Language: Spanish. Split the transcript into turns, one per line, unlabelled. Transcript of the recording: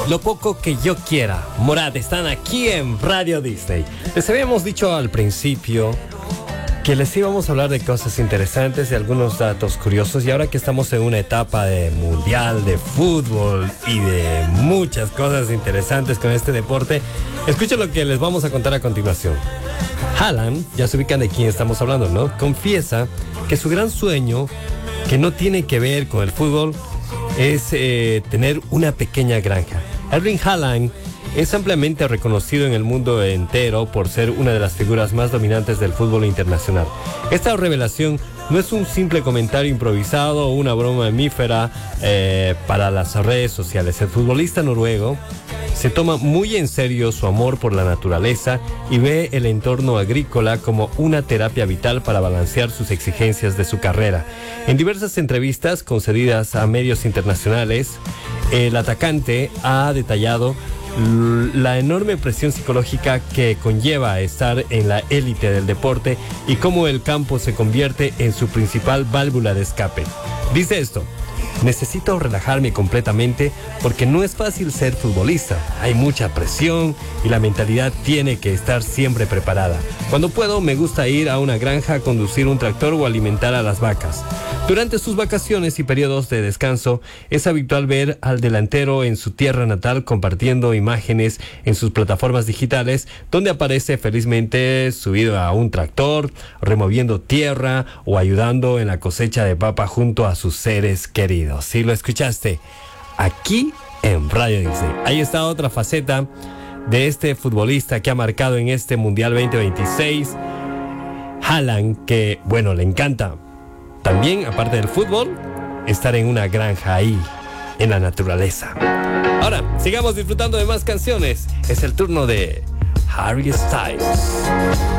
Lo poco que yo quiera. Morat, están aquí en Radio Disney. Les habíamos dicho al principio que les íbamos a hablar de cosas interesantes, de algunos datos curiosos, y ahora que estamos en una etapa de mundial, de fútbol y de muchas cosas interesantes con este deporte, escuchen lo que les vamos a contar a continuación. Haaland, ya se ubican de quién estamos hablando, ¿no? Confiesa que su gran sueño, que no tiene que ver con el fútbol, es tener una pequeña granja. Erling Haaland es ampliamente reconocido en el mundo entero por ser una de las figuras más dominantes del fútbol internacional. Esta revelación no es un simple comentario improvisado o una broma mamífera para las redes sociales. El futbolista noruego se toma muy en serio su amor por la naturaleza y ve el entorno agrícola como una terapia vital para balancear sus exigencias de su carrera. En diversas entrevistas concedidas a medios internacionales, el atacante ha detallado la enorme presión psicológica que conlleva estar en la élite del deporte y cómo el campo se convierte en su principal válvula de escape. Dice esto: necesito relajarme completamente porque no es fácil ser futbolista. Hay mucha presión y la mentalidad tiene que estar siempre preparada. Cuando puedo, me gusta ir a una granja, conducir un tractor o alimentar a las vacas. Durante sus vacaciones y periodos de descanso, es habitual ver al delantero en su tierra natal compartiendo imágenes en sus plataformas digitales, donde aparece felizmente subido a un tractor, removiendo tierra o ayudando en la cosecha de papa junto a sus seres queridos. ¿Sí lo escuchaste? Aquí en Radio Disney. Ahí está otra faceta de este futbolista que ha marcado en este Mundial 2026. Haaland, que, bueno, le encanta también, aparte del fútbol, estar en una granja ahí, en la naturaleza. Ahora, sigamos disfrutando de más canciones. Es el turno de Harry Styles.